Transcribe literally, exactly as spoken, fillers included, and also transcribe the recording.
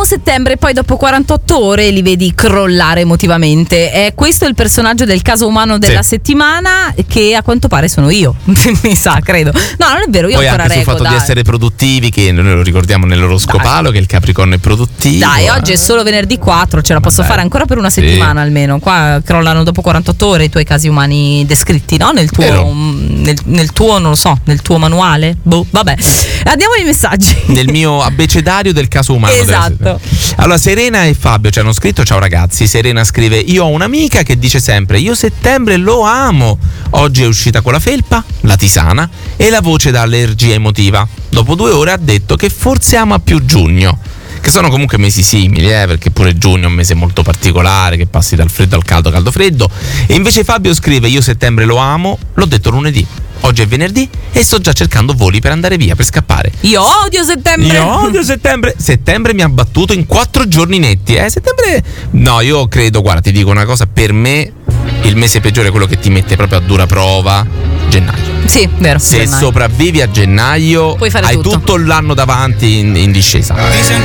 settembre e poi dopo quarantotto ore li vedi crollare emotivamente. È questo il personaggio del caso umano della sì. settimana, che a quanto pare sono io. Mi sa, credo. No, non è vero, io poi ancora anche reggo, sul fatto dai. di essere produttivi, che noi lo ricordiamo nell'oroscopalo, che il Capricorno è produttivo. Dai, oggi eh. è solo venerdì quattro, ce la posso Vabbè. fare ancora per una settimana Sì. almeno. Qua crollano dopo quarantotto ore i tuoi casi umani descritti, no? Nel tuo, Vero. nel, nel tuo, non lo so, nel tuo manuale. Boh, vabbè. Andiamo ai messaggi. Nel mio abbecedario del caso umano. Esatto. Allora, Serena e Fabio ci hanno scritto: ciao ragazzi. Serena scrive: io ho un'amica che dice sempre io settembre lo amo. Oggi è uscita con la felpa, la tisana e la voce da allergia emotiva. Dopo due ore ha detto che forse ama più giugno, che sono comunque mesi simili, eh, perché pure giugno è un mese molto particolare, che passi dal freddo al caldo, caldo freddo. E invece Fabio scrive: io settembre lo amo, l'ho detto lunedì, oggi è venerdì e sto già cercando voli per andare via, per scappare. Io odio settembre. Io odio settembre. Settembre mi ha battuto in quattro giorni netti, eh. Settembre. No, io credo, guarda, ti dico una cosa, per me il mese peggiore è quello che ti mette proprio a dura prova, gennaio. Sì, vero. Se gennaio. sopravvivi a gennaio Puoi fare hai tutto. tutto l'anno davanti in, in discesa.